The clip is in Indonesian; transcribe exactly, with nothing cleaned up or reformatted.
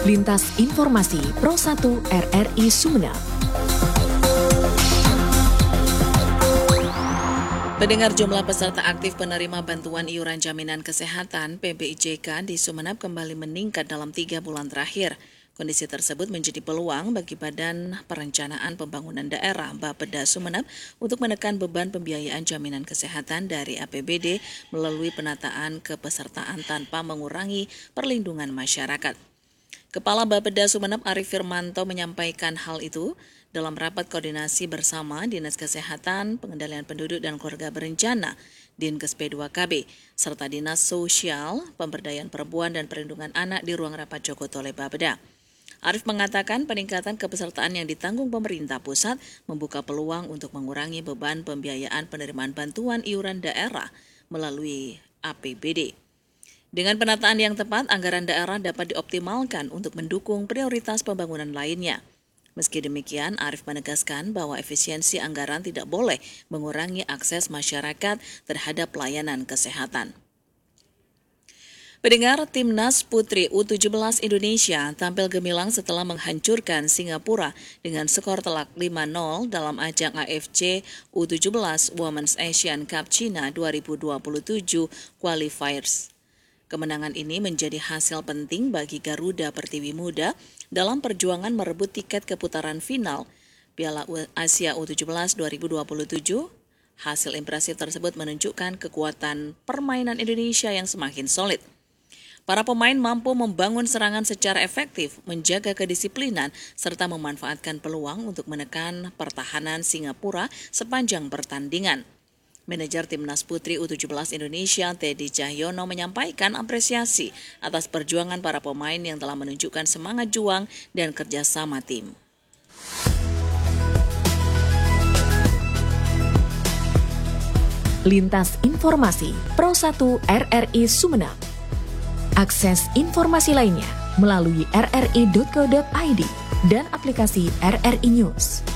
Lintas Informasi Pro satu R R I Sumeneb. Pendengar, jumlah peserta aktif penerima bantuan iuran jaminan kesehatan P B I J K di Sumeneb kembali meningkat dalam tiga bulan terakhir. Kondisi tersebut menjadi peluang bagi Badan Perencanaan Pembangunan Daerah Bapeda Sumeneb untuk menekan beban pembiayaan jaminan kesehatan dari A P B D melalui penataan kepesertaan tanpa mengurangi perlindungan masyarakat. Kepala Bapeda Sumeneb Arif Firmanto menyampaikan hal itu dalam rapat koordinasi bersama Dinas Kesehatan, Pengendalian Penduduk dan Keluarga Berencana, Dinkes P dua K B, serta Dinas Sosial, Pemberdayaan Perempuan dan Perlindungan Anak di ruang rapat Joko Tole Bapeda. Arif mengatakan peningkatan kepesertaan yang ditanggung pemerintah pusat membuka peluang untuk mengurangi beban pembiayaan penerimaan bantuan iuran daerah melalui A P B D. Dengan penataan yang tepat, anggaran daerah dapat dioptimalkan untuk mendukung prioritas pembangunan lainnya. Meski demikian, Arif menegaskan bahwa efisiensi anggaran tidak boleh mengurangi akses masyarakat terhadap pelayanan kesehatan. Pendengar, Timnas Putri U tujuh belas Indonesia tampil gemilang setelah menghancurkan Singapura dengan skor telak lima nol dalam ajang A F C U tujuh belas Women's Asian Cup China dua ribu dua puluh tujuh Qualifiers. Kemenangan ini menjadi hasil penting bagi Garuda Pertiwi Muda dalam perjuangan merebut tiket ke putaran final Piala Asia U tujuh belas dua ribu dua puluh tujuh. Hasil impresif tersebut menunjukkan kekuatan permainan Indonesia yang semakin solid. Para pemain mampu membangun serangan secara efektif, menjaga kedisiplinan, serta memanfaatkan peluang untuk menekan pertahanan Singapura sepanjang pertandingan. Manajer Timnas Putri U tujuh belas Indonesia, Teddy Cahyono, menyampaikan apresiasi atas perjuangan para pemain yang telah menunjukkan semangat juang dan kerjasama tim. Lintas Informasi Pro satu R R I Sumeneb. Akses informasi lainnya melalui r r i dot co dot i d dan aplikasi R R I News.